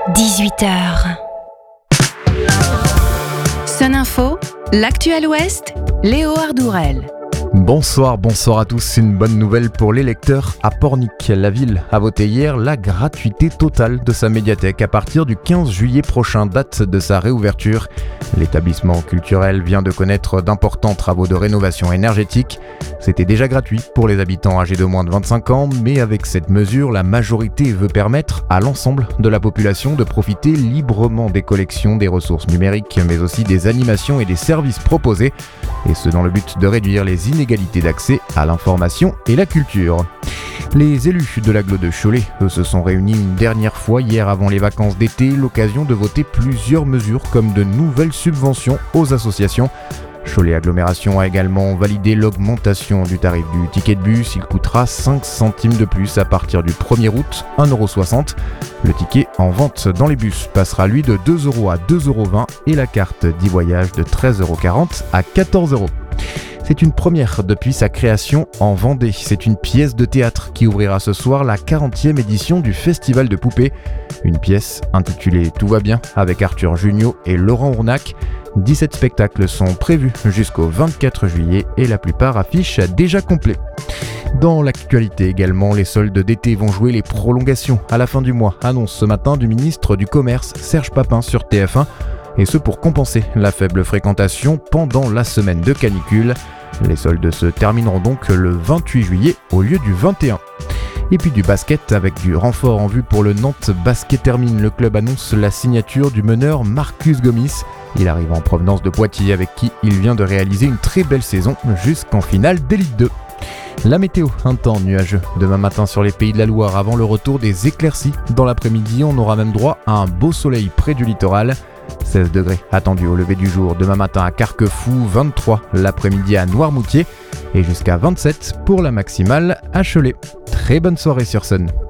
18h. Sun Info, l'actuel Ouest, Léo Ardourel. Bonsoir à tous. Une bonne nouvelle pour les lecteurs à Pornic. La ville a voté hier la gratuité totale de sa médiathèque à partir du 15 juillet prochain, date de sa réouverture. L'établissement culturel vient de connaître d'importants travaux de rénovation énergétique. C'était déjà gratuit pour les habitants âgés de moins de 25 ans, mais avec cette mesure, la majorité veut permettre à l'ensemble de la population de profiter librement des collections, des ressources numériques, mais aussi des animations et des services proposés, et ce dans le but de réduire les inégalités d'accès à l'information et la culture. Les élus de l'agglo de Cholet, eux, se sont réunis une dernière fois hier avant les vacances d'été, l'occasion de voter plusieurs mesures comme de nouvelles subventions aux associations. Cholet Agglomération a également validé l'augmentation du tarif du ticket de bus. Il coûtera 5 centimes de plus à partir du 1er août, 1,60 €. Le ticket en vente dans les bus passera lui de 2 € à 2,20 € et la carte d'e-voyage de 13,40 € à 14 €. C'est une première depuis sa création en Vendée. C'est une pièce de théâtre qui ouvrira ce soir la 40e édition du Festival de Poupées. Une pièce intitulée « Tout va bien » avec Arthur Jugnot et Laurent Ournac. 17 spectacles sont prévus jusqu'au 24 juillet et la plupart affichent déjà complet. Dans l'actualité également, les soldes d'été vont jouer les prolongations à la fin du mois, annonce ce matin du ministre du Commerce Serge Papin sur TF1, et ce pour compenser la faible fréquentation pendant la semaine de canicule. Les soldes se termineront donc le 28 juillet au lieu du 21. Et puis du basket avec du renfort en vue pour le Nantes Basket Hermine. Le club annonce la signature du meneur Marcus Gomis. Il arrive en provenance de Poitiers avec qui il vient de réaliser une très belle saison jusqu'en finale d'Élite 2. La météo, un temps nuageux demain matin sur les Pays de la Loire avant le retour des éclaircies. Dans l'après-midi, on aura même droit à un beau soleil près du littoral. 16 degrés attendus au lever du jour demain matin à Carquefou, 23 l'après-midi à Noirmoutier et jusqu'à 27 pour la maximale à Cholet. Très bonne soirée sur Sun.